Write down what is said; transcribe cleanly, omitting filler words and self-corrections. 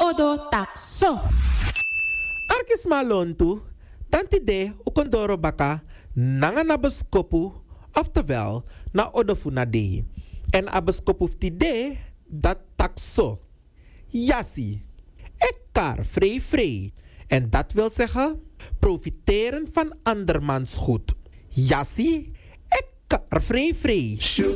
odo takso. Arkis malontu, tanti de ukondoro baka nanga na beskopu, oftewel na odofu na de. En a beskopu de dat takso. Yassi, ik kar vrij. En dat wil zeggen profiteren van andermans goed. Yassi, ik kar vrij.